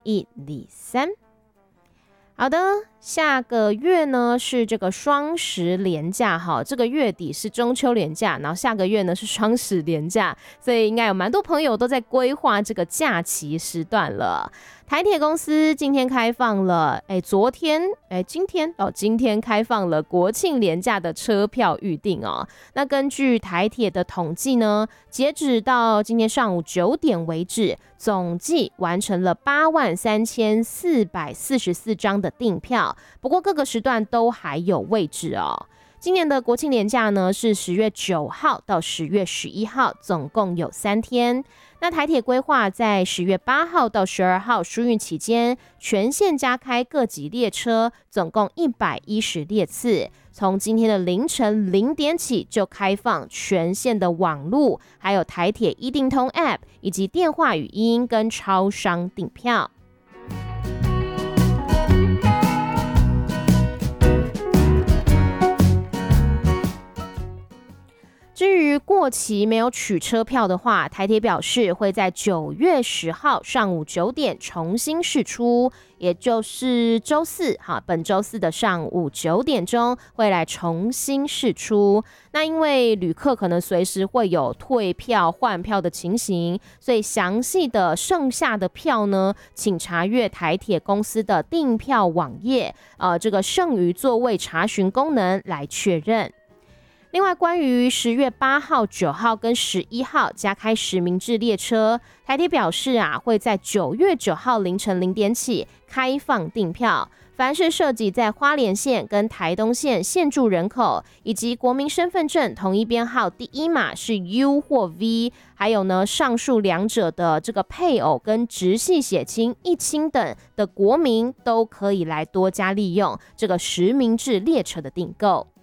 123。好的，下个月呢是这个双十连假哈，这个月底是中秋连假，然后下个月呢是双十连假，所以应该有蛮多朋友都在规划这个假期时段了。台铁公司今天开放了，今天开放了国庆连假的车票预订哦。那根据台铁的统计呢，截止到今天上午9点为止，总计完成了83444张的订票，不过各个时段都还有位置哦。今年的国庆连假呢是10月9号到10月11号，总共有3天。那台铁规划在10月8号到12号疏运期间，全线加开各级列车，总共110列次。从今天的凌晨0点起就开放全线的网路，还有台铁一订通 App 以及电话语音跟超商订票。至于过期没有取车票的话，台铁表示会在9月10号上午9点重新释出，也就是周四本周四的上午9点钟会来重新释出。那因为旅客可能随时会有退票换票的情形，所以详细的剩下的票呢，请查阅台铁公司的订票网页，这个剩余座位查询功能来确认。另外，关于10月8号、9号跟11号加开实名制列车，台铁表示会在9月9号凌晨0点起开放订票。凡是涉及在花莲县跟台东县现住人口，以及国民身份证统一编号第一码是 U 或 V， 还有呢上述两者的这个配偶跟直系血亲一亲等的国民，都可以来多加利用这个实名制列车的订购。